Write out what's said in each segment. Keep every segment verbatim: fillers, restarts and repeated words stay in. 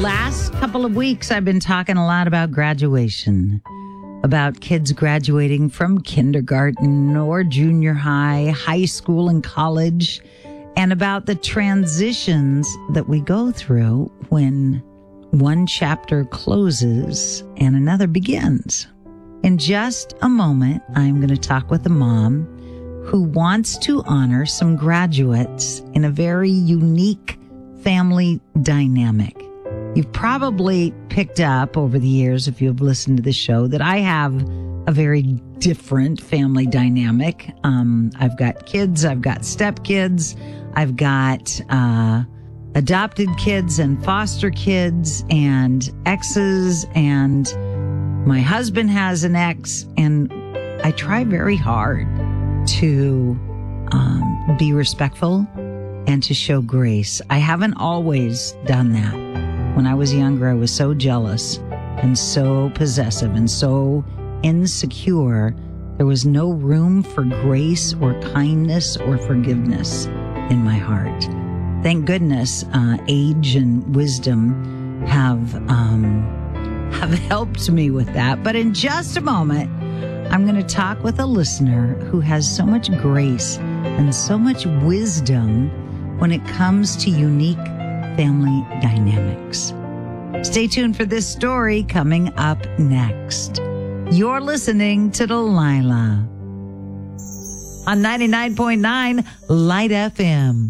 last couple of weeks, I've been talking a lot about graduation, about kids graduating from kindergarten or junior high, high school and college, and about the transitions that we go through when one chapter closes and another begins. In just a moment, I'm going to talk with a mom who wants to honor some graduates in a very unique family dynamic. You've probably picked up over the years, if you've listened to the show, that I have a very different family dynamic. Um, I've got kids, I've got stepkids, I've got uh, adopted kids and foster kids and exes, and my husband has an ex, and I try very hard to um, be respectful and to show grace. I haven't always done that. When I was younger, I was so jealous and so possessive and so insecure. There was no room for grace or kindness or forgiveness in my heart. Thank goodness, uh, age and wisdom have um, have helped me with that. But in just a moment, I'm going to talk with a listener who has so much grace and so much wisdom when it comes to unique family dynamics. Stay tuned for this story coming up next. You're listening to Delilah on ninety-nine point nine Light F M.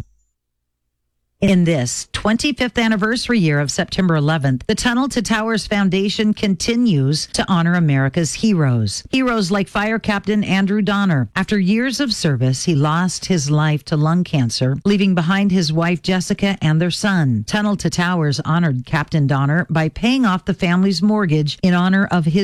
In this twenty-fifth anniversary year of September eleventh, the Tunnel to Towers Foundation continues to honor America's heroes. Heroes like Fire Captain Andrew Donner. After years of service, he lost his life to lung cancer, leaving behind his wife Jessica and their son. Tunnel to Towers honored Captain Donner by paying off the family's mortgage in honor of his